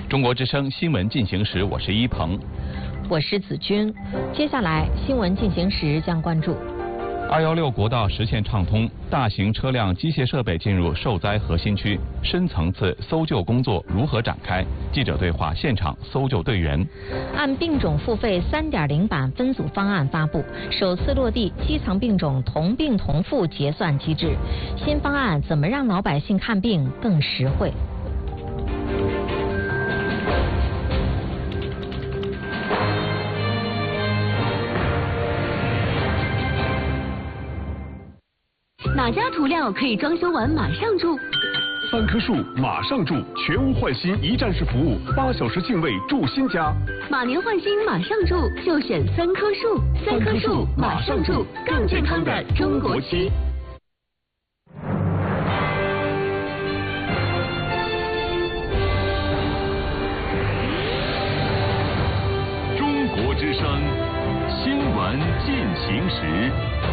中国之声新闻进行时，我是一鹏， 我是子君。接下来新闻进行时将关注 216国道实现畅通，大型车辆、机械设备进入受灾核心区，深层次搜救工作如何展开？记者对话现场搜救队员。 按病种付费3.0版分组方案发布，首次落地基层病种同病同付结算机制。新方案怎么让老百姓看病更实惠？ 哪家涂料可以装修完马上住 ？3棵树马上住，全屋换新一站式服务，8小时净位住新家。 马年换新马上住，就选3棵树。3棵树马上住，更健康的中国区。 中国之声新闻进行时。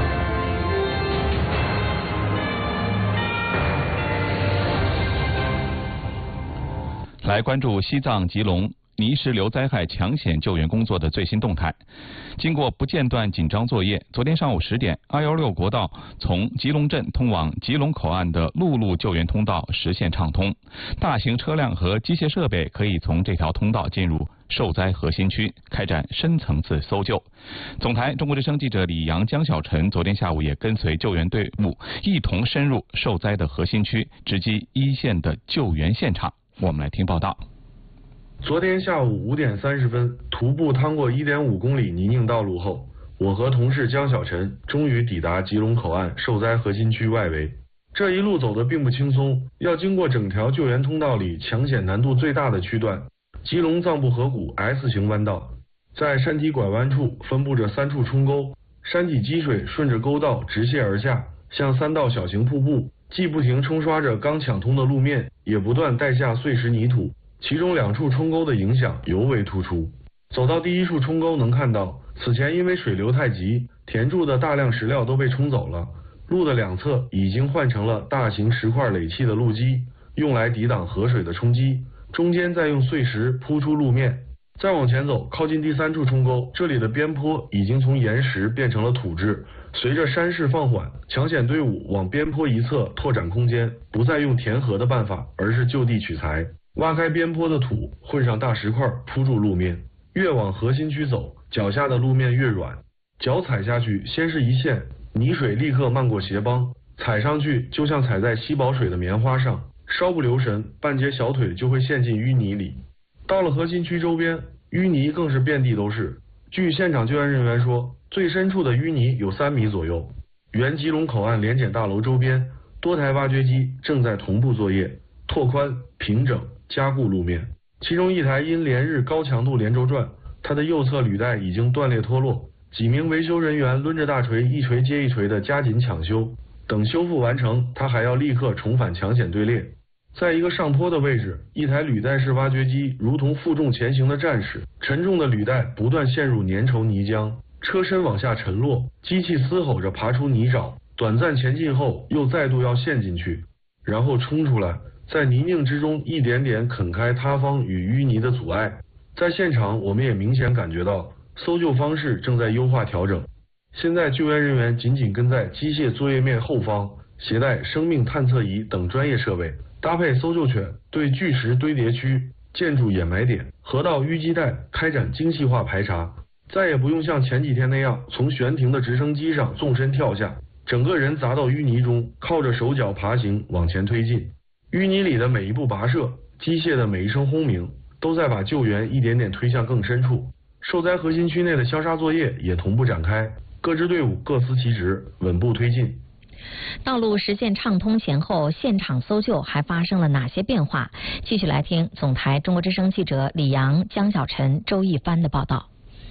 来关注西藏吉隆泥石流灾害抢险救援工作的最新动态。经过不间断紧张作业，昨天上午10点，216国道从吉隆镇通往吉隆口岸的陆路救援通道实现畅通，大型车辆和机械设备可以从这条通道进入受灾核心区，开展深层次搜救。总台中国之声记者李阳、江小晨昨天下午也跟随救援队伍一同深入受灾的核心区，直击一线的救援现场。我们来听报道。 昨天下午5点30分，徒步趟过1.5公里泥泞道路后，我和同事江小晨终于抵达吉隆口岸受灾核心区外围。这一路走得并不轻松，要经过整条救援通道里抢险难度最大的区段——吉隆藏布河谷 S 型弯道。在山体拐弯处分布着3处冲沟，山体积水顺着沟道直泻而下，像3道小型瀑布，既不停冲刷着刚抢通的路面，也不断带下碎石泥土，其中2处冲沟的影响尤为突出。走到第1处冲沟，能看到此前因为水流太急，填筑的大量石料都被冲走了，路的2侧已经换成了大型石块垒砌的路基，用来抵挡河水的冲击，中间再用碎石铺出路面。再往前走，靠近第3处冲沟，这里的边坡已经从岩石变成了土质。随着山势放缓，抢险队伍往边坡一侧拓展空间，不再用填河的办法，而是就地取材，挖开边坡的土，混上大石块铺住路面。越往核心区走，脚下的路面越软，脚踩下去先是一陷，泥水立刻漫过鞋帮，踩上去就像踩在吸饱水的棉花上，稍不留神，半截小腿就会陷进淤泥里。到了核心区周边，淤泥更是遍地都是。据现场救援人员说，最深处的淤泥有3米左右。原吉隆口岸联检大楼周边，多台挖掘机正在同步作业，拓宽、平整、加固路面。其中一台因连日高强度连轴转，它的右侧履带已经断裂脱落，几名维修人员抡着大锤一锤接一锤的加紧抢修，等修复完成，它还要立刻重返抢险队列。在一个上坡的位置，一台履带式挖掘机如同负重前行的战士，沉重的履带不断陷入粘稠泥浆，车身往下沉落，机器嘶吼着爬出泥沼，短暂前进后又再度要陷进去，然后冲出来，在泥泞之中一点点啃开塌方与淤泥的阻碍。在现场我们也明显感觉到搜救方式正在优化调整。现在救援人员紧紧跟在机械作业面后方，携带生命探测仪等专业设备，搭配搜救犬，对巨石堆叠区、建筑掩埋点、河道淤积带开展精细化排查，再也不用像前几天那样从悬停的直升机上纵身跳下，整个人砸到淤泥中，靠着手脚爬行往前推进。淤泥里的每一步跋涉，机械的每一声轰鸣，都在把救援一点点推向更深处。受灾核心区内的消杀作业也同步展开，各支队伍各司其职，稳步推进。 道路实现畅通前后，现场搜救还发生了哪些变化？继续来听总台中国之声记者李阳、江小晨、周一帆的报道。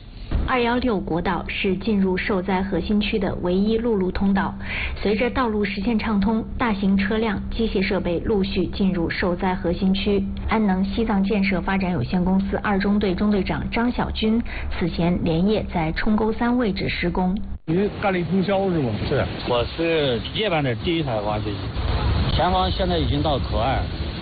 216国道是进入受灾核心区的唯一陆路通道。随着道路实现畅通，大型车辆、机械设备陆续进入受灾核心区。安能西藏建设发展有限公司2中队中队长张小军此前连夜在冲沟3位置施工。 你干了一通宵是吗？ 是，我是夜班的第1台挖掘机。前方现在已经到口岸，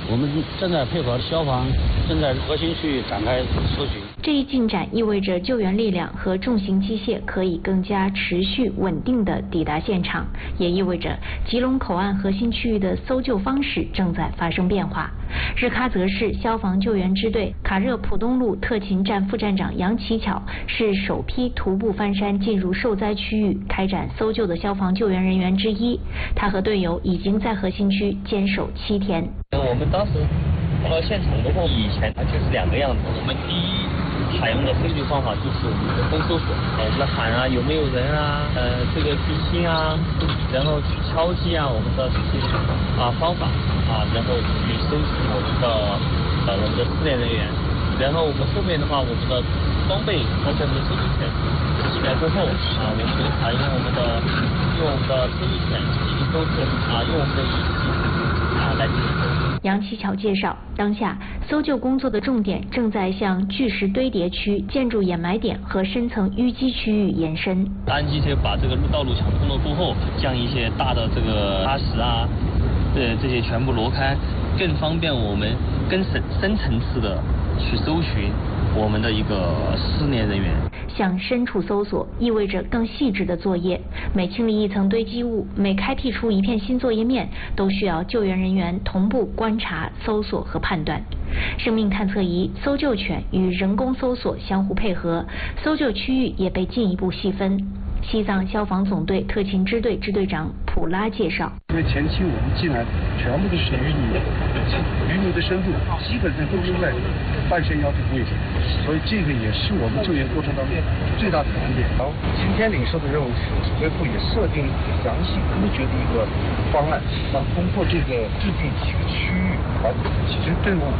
我们正在配合消防，正在核心区域展开搜寻。 这一进展意味着救援力量和重型机械可以更加持续稳定地抵达现场，也意味着吉隆口岸核心区域的搜救方式正在发生变化。日喀则市消防救援支队卡热普东路特勤站副站长杨奇巧是首批徒步翻山进入受灾区域开展搜救的消防救援人员之一。他和队友已经在核心区坚守7天。 我们当时到现场的话，以前它就是2个样子。我们第一采用的搜救方法就是我们的风搜索，我们喊啊有没有人啊，这个地心啊，然后去敲击啊，我们的这些方法然后去收集我们的失联人员。然后我们后面的话，我们的装备和我们的搜救犬起来之后我们就采用我们的搜救犬进行搜索用我们的仪器来进行搜索。 杨奇巧介绍，当下搜救工作的重点正在向巨石堆叠区、建筑掩埋点和深层淤积区域延伸。 安机车把这个道路抢通了过后，将一些大的这个沙石这些全部挪开，更方便我们更深层次的去搜寻我们的一个失联人员。 向深处搜索意味着更细致的作业，每清理一层堆积物，每开辟出一片新作业面，都需要救援人员同步观察、搜索和判断。生命探测仪、搜救犬与人工搜索相互配合，搜救区域也被进一步细分。西藏消防总队特勤支队支队长普拉介绍， 因为前期我们进来全部都是淤泥的深度基本上都是在半山腰这个位置，所以这个也是我们救援过程当中最大的难点。然后今天领受的任务是指挥部也设定详细科学的一个方案，那通过这个制定几个区域，其实队伍